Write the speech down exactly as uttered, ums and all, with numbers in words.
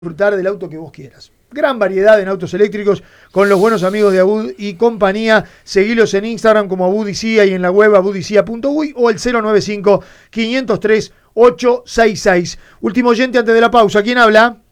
disfrutar del auto que vos quieras. Gran variedad en autos eléctricos con los buenos amigos de Abud y compañía. Seguilos en Instagram como Abud y Cia y en la web abudicia punto uy o el cero nueve cinco, quinientos tres, ochocientos sesenta y seis. Último oyente antes de la pausa. ¿Quién habla?